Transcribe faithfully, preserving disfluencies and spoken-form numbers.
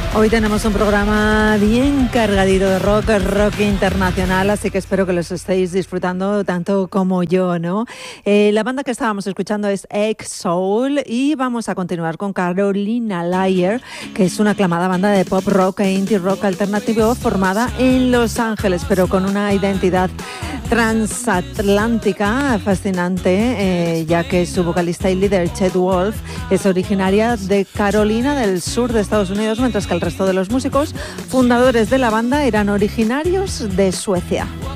Hoy tenemos un programa bien cargadito de rock, rock internacional, así que espero que los estéis disfrutando tanto como yo, ¿no? Eh, la banda que estábamos escuchando es X-Soul y vamos a continuar con Carolina Liar, que es una aclamada banda de pop rock e indie rock alternativo formada en Los Ángeles, pero con una identidad transatlántica fascinante, eh, ya que su vocalista y líder Chet Wolf es originaria de Carolina del Sur de Estados Unidos, mientras que el resto de los músicos fundadores de la banda eran originarios de Suecia.